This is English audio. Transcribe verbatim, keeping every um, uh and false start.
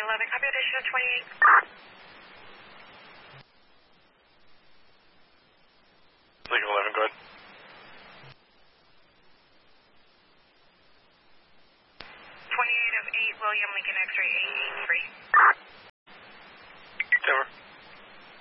eleven, copy additional twenty-eight. Lincoln eleven, go ahead. twenty-eight of eight, William Lincoln X-ray eight eight three. Denver.